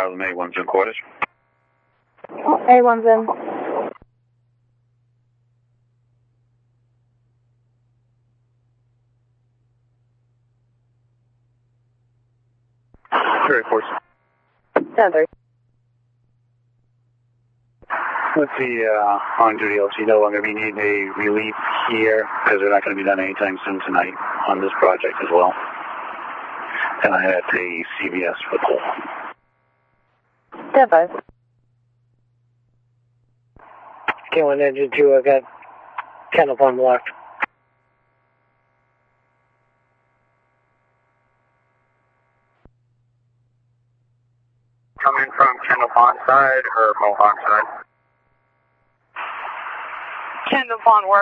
Salem A1's in quarters. A1's in. Very force. 10-3. Let's see, on duty LT, no longer be needing a relief here because they're not going to be done anytime soon tonight on this project as well. And I had a CVS for the whole. 10-5. K1 Engine 2, I got Kennel Pond blocked. Coming from Kendall Pond side or Mohawk side? Kendall Pond work.